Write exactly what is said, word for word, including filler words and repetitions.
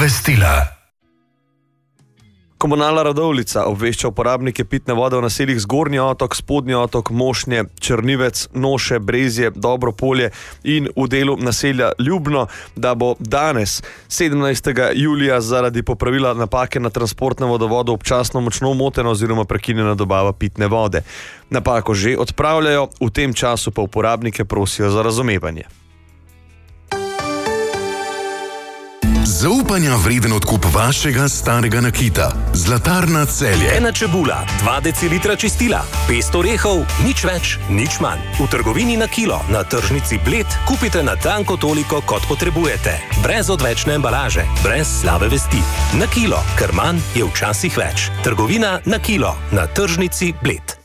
Obvestila. Komunalna Radovljica obvešča uporabnike pitne vode v naseljih Zgornji otok, Spodnji otok, Mošnje, Črnivec, Noše, Brezje, Dobropolje in v delu naselja Ljubno, da bo danes, sedemnajstega julija, zaradi popravila napake na transportnem vodovodu občasno močno motena oziroma prekinjena dobava pitne vode. Napako že odpravljajo, v tem času pa uporabnike prosijo za razumevanje. Zaupanja vreden odkup vašega starega nakita. Zlatarna Celje. Ena čebula, dva decilitra čistila, pest orehov, nič več, nič manj. V trgovini na kilo, na tržnici Bled, kupite natanko toliko, kot potrebujete. Brez odvečne embalaže, brez slabe vesti. Na kilo, ker manj je včasih več. Trgovina na kilo, na tržnici Bled.